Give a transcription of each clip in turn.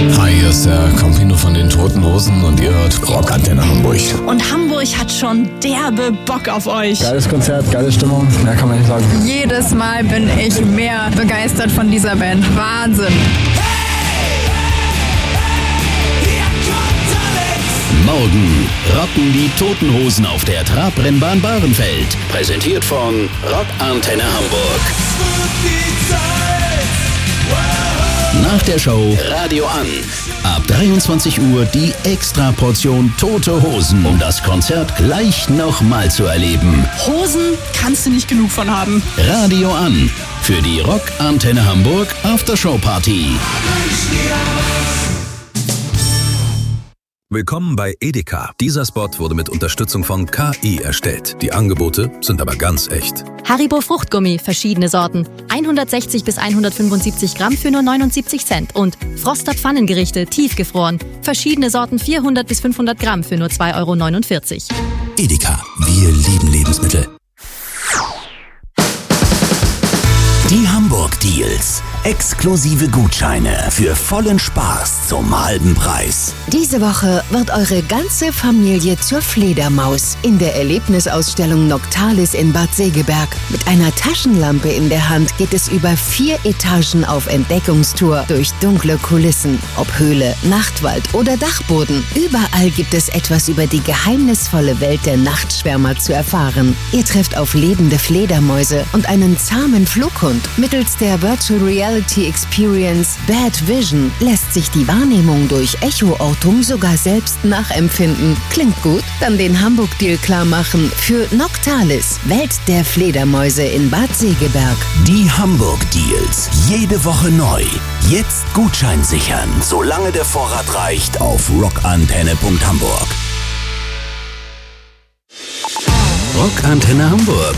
Hi, hier ist der Campino von den Toten Hosen und ihr hört Rockantenne Hamburg. Und Hamburg hat schon derbe Bock auf euch. Geiles Konzert, geile Stimmung, mehr kann man nicht sagen. Jedes Mal bin ich mehr begeistert von dieser Band. Wahnsinn. Morgen rocken die Toten Hosen auf der Trabrennbahn Bahrenfeld. Präsentiert von Rockantenne Hamburg. Nach der Show Radio an. Ab 23 Uhr die Extraportion Tote Hosen, um das Konzert gleich nochmal zu erleben. Hosen kannst du nicht genug von haben. Radio an. Für die Rockantenne Hamburg Aftershow-Party. Willkommen bei Edeka. Dieser Spot wurde mit Unterstützung von KI erstellt. Die Angebote sind aber ganz echt. Haribo Fruchtgummi, verschiedene Sorten. 160 bis 175 Gramm für nur 79 Cent. Und Froster Pfannengerichte, tiefgefroren. Verschiedene Sorten 400 bis 500 Gramm für nur 2,49 Euro. Edeka. Wir lieben Lebensmittel. Die Hamburg Deals. Exklusive Gutscheine für vollen Spaß zum halben Preis. Diese Woche wird eure ganze Familie zur Fledermaus in der Erlebnisausstellung Noctalis in Bad Segeberg. Mit einer Taschenlampe in der Hand geht es über 4 Etagen auf Entdeckungstour durch dunkle Kulissen. Ob Höhle, Nachtwald oder Dachboden, überall gibt es etwas über die geheimnisvolle Welt der Nachtschwärmer zu erfahren. Ihr trefft auf lebende Fledermäuse und einen zahmen Flughund. Mittels der Virtual Reality Experience Bad Vision lässt sich die Wahrnehmung durch Echoortung sogar selbst nachempfinden. Klingt gut? Dann den Hamburg-Deal klar machen für Noctalis, Welt der Fledermäuse in Bad Segeberg. Die Hamburg Deals. Jede Woche neu. Jetzt Gutschein sichern, solange der Vorrat reicht, auf rockantenne.hamburg. Rockantenne Hamburg.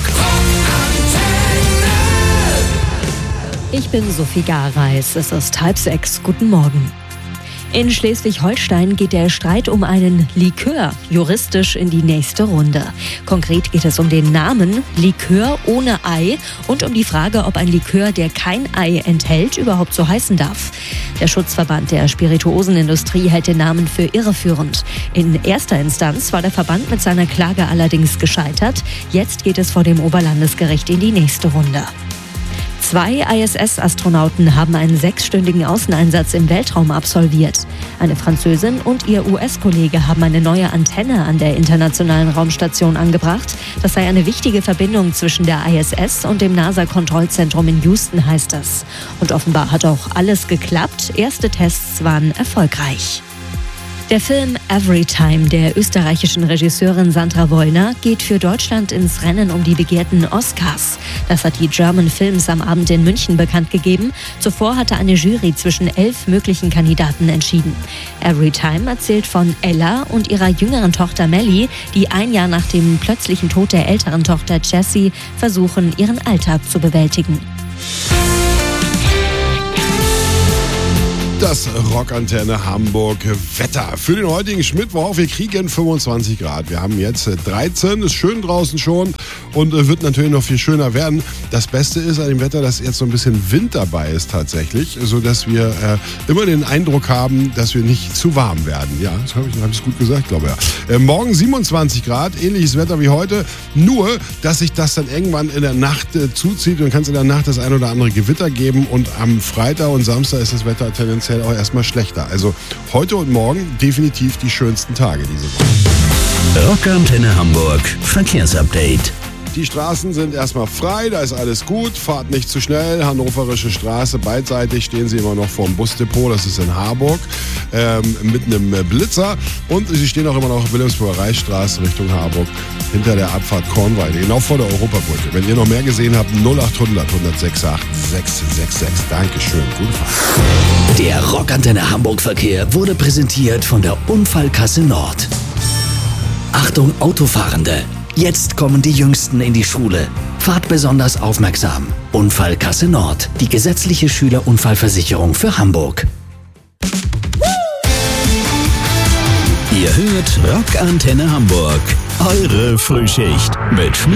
Ich bin Sophie Gareis, es ist 5:30. Guten Morgen. In Schleswig-Holstein geht der Streit um einen Likör juristisch in die nächste Runde. Konkret geht es um den Namen Likör ohne Ei und um die Frage, ob ein Likör, der kein Ei enthält, überhaupt so heißen darf. Der Schutzverband der Spirituosenindustrie hält den Namen für irreführend. In erster Instanz war der Verband mit seiner Klage allerdings gescheitert. Jetzt geht es vor dem Oberlandesgericht in die nächste Runde. 2 ISS-Astronauten haben einen 6-stündigen Außeneinsatz im Weltraum absolviert. Eine Französin und ihr US-Kollege haben eine neue Antenne an der Internationalen Raumstation angebracht. Das sei eine wichtige Verbindung zwischen der ISS und dem NASA-Kontrollzentrum in Houston, heißt es. Und offenbar hat auch alles geklappt. Erste Tests waren erfolgreich. Der Film Everytime der österreichischen Regisseurin Sandra Wollner geht für Deutschland ins Rennen um die begehrten Oscars. Das hat die German Films am Abend in München bekannt gegeben. Zuvor hatte eine Jury zwischen 11 möglichen Kandidaten entschieden. Everytime erzählt von Ella und ihrer jüngeren Tochter Melly, die ein Jahr nach dem plötzlichen Tod der älteren Tochter Jessie versuchen, ihren Alltag zu bewältigen. Das Rockantenne Hamburg Wetter. Für den heutigen Mittwoch, wir kriegen 25 Grad. Wir haben jetzt 13, ist schön draußen schon und wird natürlich noch viel schöner werden. Das Beste ist an dem Wetter, dass jetzt so ein bisschen Wind dabei ist tatsächlich, sodass wir immer den Eindruck haben, dass wir nicht zu warm werden. Ja, das habe ich gut gesagt, glaube ich. Ja. Morgen 27 Grad, ähnliches Wetter wie heute, nur, dass sich das dann irgendwann in der Nacht zuzieht und kann es in der Nacht das ein oder andere Gewitter geben und am Freitag und Samstag ist das Wetter tendenziell auch erstmal schlechter. Also heute und morgen definitiv die schönsten Tage diese Woche. Rockantenne Hamburg Verkehrsupdate. Die Straßen sind erstmal frei, da ist alles gut, fahrt nicht zu schnell. Hannoverische Straße, beidseitig stehen Sie immer noch vor dem Busdepot, das ist in Harburg, mit einem Blitzer. Und Sie stehen auch immer noch auf Wilhelmsburger Reichsstraße Richtung Harburg, hinter der Abfahrt Kornwalde, genau vor der Europabrücke. Wenn ihr noch mehr gesehen habt, 0800 106 666. Dankeschön, gute Fahrt. Der Rockantenne Hamburg Verkehr wurde präsentiert von der Unfallkasse Nord. Achtung Autofahrende! Jetzt kommen die Jüngsten in die Schule. Fahrt besonders aufmerksam. Unfallkasse Nord, die gesetzliche Schülerunfallversicherung für Hamburg. Ihr hört Rockantenne Hamburg, eure Frühschicht mit